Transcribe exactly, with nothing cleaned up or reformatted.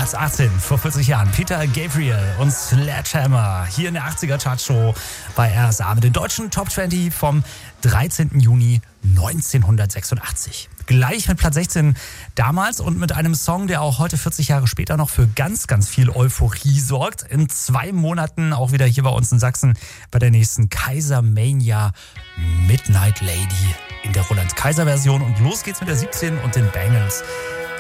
Platz achtzehn, vor vierzig Jahren. Peter Gabriel und Sledgehammer hier in der achtziger Chartshow bei R S A mit den deutschen Top zwanzig vom dreizehnten Juni neunzehnhundertsechsundachtzig. Gleich mit Platz sechzehn damals und mit einem Song, der auch heute vierzig Jahre später noch für ganz, ganz viel Euphorie sorgt. In zwei Monaten auch wieder hier bei uns in Sachsen bei der nächsten Kaisermania Midnight Lady in der Roland-Kaiser-Version. Und los geht's mit der siebzehn und den Bangles.